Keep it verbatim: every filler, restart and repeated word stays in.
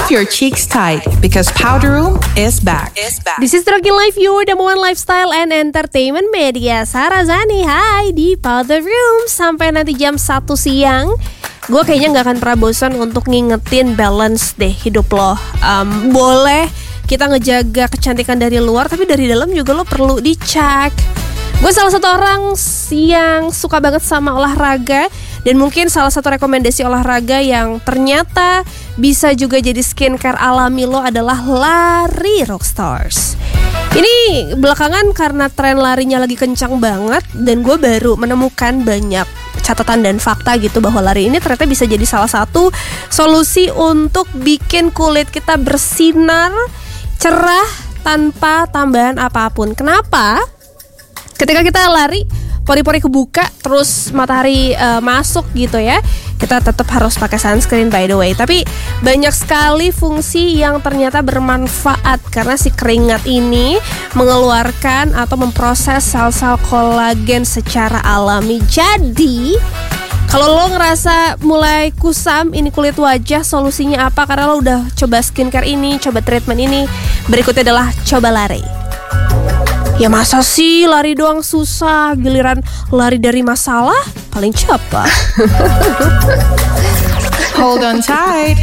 your cheeks tight because Powder Room is back. Is back. This is Rocking Life, your number one lifestyle and entertainment media. Sarah Zani, hai di Powder Room. Sampai nanti jam satu siang. Gue kayaknya gak akan pernah bosan untuk ngingetin balance deh hidup lo. um, Boleh kita ngejaga kecantikan dari luar, tapi dari dalam juga lo perlu dicek. Gue salah satu orang yang suka banget sama olahraga. Dan mungkin salah satu rekomendasi olahraga yang ternyata bisa juga jadi skincare alami lo adalah lari, Rockstars. Ini belakangan karena tren larinya lagi kencang banget, dan gue baru menemukan banyak catatan dan fakta gitu bahwa lari ini ternyata bisa jadi salah satu solusi untuk bikin kulit kita bersinar cerah tanpa tambahan apapun. Kenapa? Ketika kita lari, pori-pori kebuka, terus matahari uh, masuk gitu ya, kita tetap harus pakai sunscreen by the way. Tapi banyak sekali fungsi yang ternyata bermanfaat karena si keringat ini mengeluarkan atau memproses sel-sel kolagen secara alami. Jadi kalau lo ngerasa mulai kusam ini kulit wajah, solusinya apa? Karena lo udah coba skincare ini, coba treatment ini, berikutnya adalah coba lari. Ya masa sih lari doang susah, giliran lari dari masalah paling cepat. Hold on tight.